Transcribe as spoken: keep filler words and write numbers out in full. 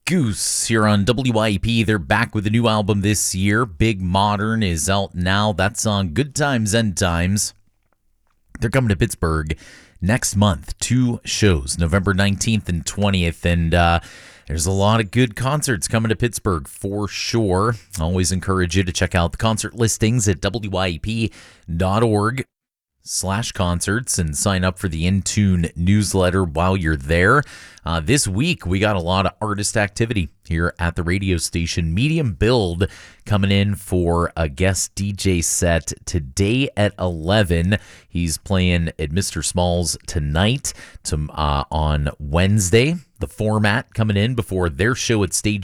Goose here on W I P. They're back with a new album this year. Big Modern is out now. That's on Good Times, End Times. They're coming to Pittsburgh next month. Two shows, November nineteenth and twentieth. And uh, there's a lot of good concerts coming to Pittsburgh for sure. I always encourage you to check out the concert listings at W I P dot org slash concerts and sign up for the Intune newsletter while you're there. Uh, this week, we got a lot of artist activity here at the radio station. Medium Build coming in for a guest D J set today at eleven. He's playing at Mister Smalls tonight to, uh, on Wednesday. The Format coming in before their show at Stage